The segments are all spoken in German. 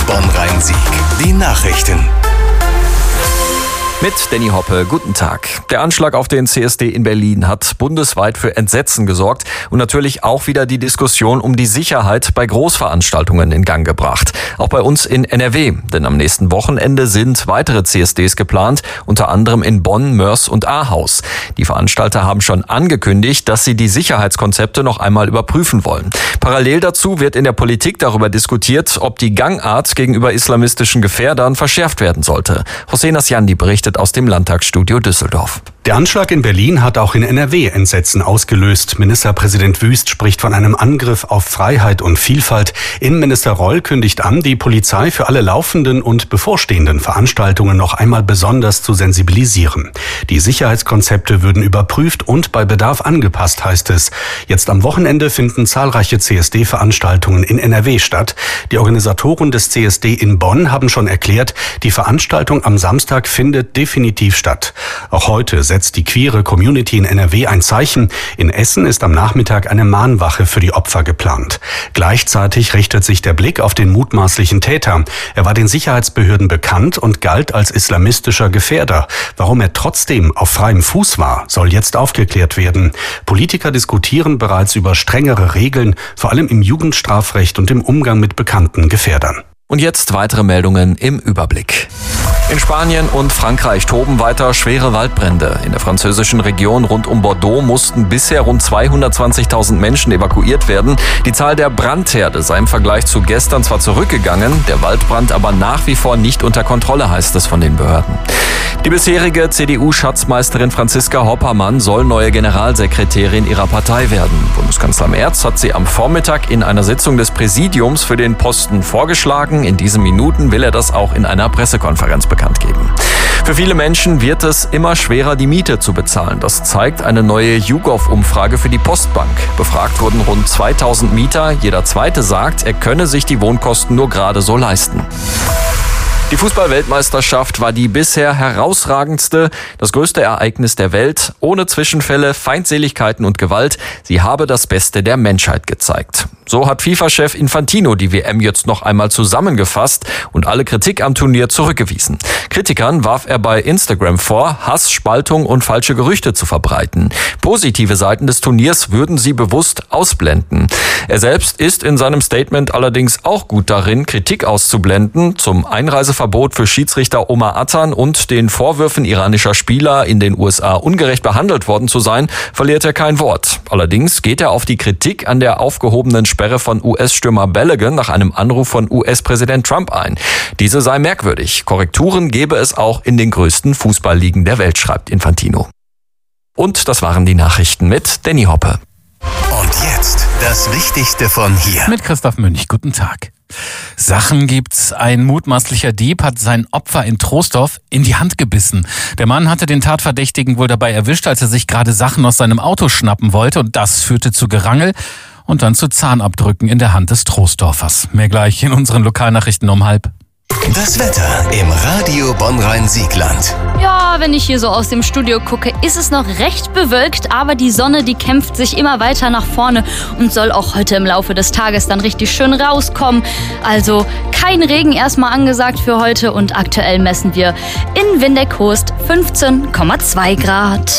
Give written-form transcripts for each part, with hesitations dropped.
Bonn-Rhein-Sieg. Die Nachrichten. Mit Danny Hoppe, guten Tag. Der Anschlag auf den CSD in Berlin hat bundesweit für Entsetzen gesorgt und natürlich auch wieder die Diskussion um die Sicherheit bei Großveranstaltungen in Gang gebracht. Auch bei uns in NRW, denn am nächsten Wochenende sind weitere CSDs geplant, unter anderem in Bonn, Mörs und Ahaus. Die Veranstalter haben schon angekündigt, dass sie die Sicherheitskonzepte noch einmal überprüfen wollen. Parallel dazu wird in der Politik darüber diskutiert, ob die Gangart gegenüber islamistischen Gefährdern verschärft werden sollte. Hossein Asjandi berichtet aus dem Landtagsstudio Düsseldorf. Der Anschlag in Berlin hat auch in NRW Entsetzen ausgelöst. Ministerpräsident Wüst spricht von einem Angriff auf Freiheit und Vielfalt. Innenminister Reul kündigt an, die Polizei für alle laufenden und bevorstehenden Veranstaltungen noch einmal besonders zu sensibilisieren. Die Sicherheitskonzepte würden überprüft und bei Bedarf angepasst, heißt es. Jetzt am Wochenende finden zahlreiche CSD-Veranstaltungen in NRW statt. Die Organisatoren des CSD in Bonn haben schon erklärt, die Veranstaltung am Samstag findet definitiv statt. Auch heute setzt die queere Community in NRW ein Zeichen. In Essen ist am Nachmittag eine Mahnwache für die Opfer geplant. Gleichzeitig richtet sich der Blick auf den mutmaßlichen Täter. Er war den Sicherheitsbehörden bekannt und galt als islamistischer Gefährder. Warum er trotzdem auf freiem Fuß war, soll jetzt aufgeklärt werden. Politiker diskutieren bereits über strengere Regeln, vor allem im Jugendstrafrecht und im Umgang mit bekannten Gefährdern. Und jetzt weitere Meldungen im Überblick. In Spanien und Frankreich toben weiter schwere Waldbrände. In der französischen Region rund um Bordeaux mussten bisher rund 220.000 Menschen evakuiert werden. Die Zahl der Brandherde sei im Vergleich zu gestern zwar zurückgegangen, der Waldbrand aber nach wie vor nicht unter Kontrolle, heißt es von den Behörden. Die bisherige CDU-Schatzmeisterin Franziska Hoppermann soll neue Generalsekretärin ihrer Partei werden. Bundeskanzler Merz hat sie am Vormittag in einer Sitzung des Präsidiums für den Posten vorgeschlagen. In diesen Minuten will er das auch in einer Pressekonferenz bekannt geben. Für viele Menschen wird es immer schwerer, die Miete zu bezahlen. Das zeigt eine neue YouGov-Umfrage für die Postbank. Befragt wurden rund 2000 Mieter. Jeder Zweite sagt, er könne sich die Wohnkosten nur gerade so leisten. Die Fußball-Weltmeisterschaft war die bisher herausragendste, das größte Ereignis der Welt, ohne Zwischenfälle, Feindseligkeiten und Gewalt. Sie habe das Beste der Menschheit gezeigt. So hat FIFA-Chef Infantino die WM jetzt noch einmal zusammengefasst und alle Kritik am Turnier zurückgewiesen. Kritikern warf er bei Instagram vor, Hass, Spaltung und falsche Gerüchte zu verbreiten. Positive Seiten des Turniers würden sie bewusst ausblenden. Er selbst ist in seinem Statement allerdings auch gut darin, Kritik auszublenden, zum Einreiseverbot für Schiedsrichter Omar Attan und den Vorwürfen iranischer Spieler in den USA ungerecht behandelt worden zu sein, verliert er kein Wort. Allerdings geht er auf die Kritik an der aufgehobenen Sperre von US-Stürmer Balogun nach einem Anruf von US-Präsident Trump ein. Diese sei merkwürdig. Korrekturen gebe es auch in den größten Fußballligen der Welt, schreibt Infantino. Und das waren die Nachrichten mit Danny Hoppe. Und jetzt das Wichtigste von hier. Mit Christoph Münch, guten Tag. Sachen gibt's. Ein mutmaßlicher Dieb hat sein Opfer in Troisdorf in die Hand gebissen. Der Mann hatte den Tatverdächtigen wohl dabei erwischt, als er sich gerade Sachen aus seinem Auto schnappen wollte, und das führte zu Gerangel und dann zu Zahnabdrücken in der Hand des Troisdorfers. Mehr gleich in unseren Lokalnachrichten um 12:30. Das Wetter im Radio Bonn-Rhein-Siegland. Ja, wenn ich hier so aus dem Studio gucke, ist es noch recht bewölkt, aber die Sonne, die kämpft sich immer weiter nach vorne und soll auch heute im Laufe des Tages dann richtig schön rauskommen. Also kein Regen erstmal angesagt für heute und aktuell messen wir in Windeck-Host 15,2 Grad.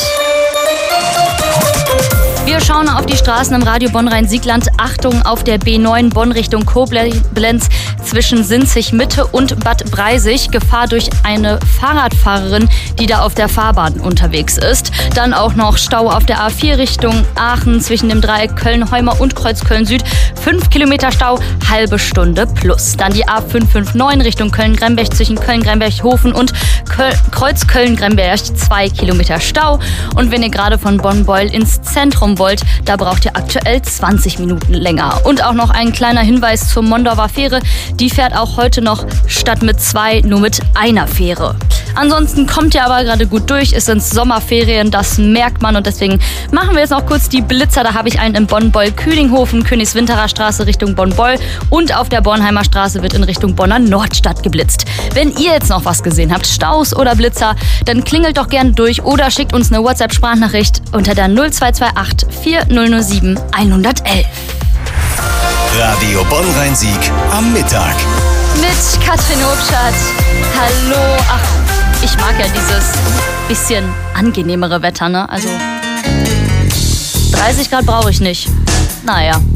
Wir schauen auf die Straßen im Radio Bonn-Rhein-Siegland. Achtung auf der B9 Bonn Richtung Koblenz zwischen Sinzig-Mitte und Bad Breisig. Gefahr durch eine Fahrradfahrerin, die da auf der Fahrbahn unterwegs ist. Dann auch noch Stau auf der A4 Richtung Aachen zwischen dem Dreieck Köln-Heumer und Kreuzköln-Süd. 5 Kilometer Stau, halbe Stunde plus. Dann die A559 Richtung Köln-Gremberg zwischen Köln-Gremberg-Hofen und Kreuz-Köln-Gremberg. 2 Kilometer Stau. Und wenn ihr gerade von Bonn-Beul ins Zentrum wollt, da braucht ihr aktuell 20 Minuten länger. Und auch noch ein kleiner Hinweis zur Mondorfer Fähre. Die fährt auch heute noch statt mit 2 nur mit einer Fähre. Ansonsten kommt ihr aber gerade gut durch. Es sind Sommerferien, das merkt man. Und deswegen machen wir jetzt noch kurz die Blitzer. Da habe ich einen in Bonn-Beul-Kühlinghofen, Königswinterer Straße Richtung Bonn-Beul. Und auf der Bornheimer Straße wird in Richtung Bonner Nordstadt geblitzt. Wenn ihr jetzt noch was gesehen habt, Staus oder Blitzer, dann klingelt doch gerne durch oder schickt uns eine WhatsApp-Sprachnachricht unter der 0228 4007 111. Radio Bonn-Rhein-Sieg am Mittag. Mit Katrin Hofstadt. Hallo. Ach, ich mag ja dieses bisschen angenehmere Wetter, ne? Also 30 Grad brauche ich nicht. Naja.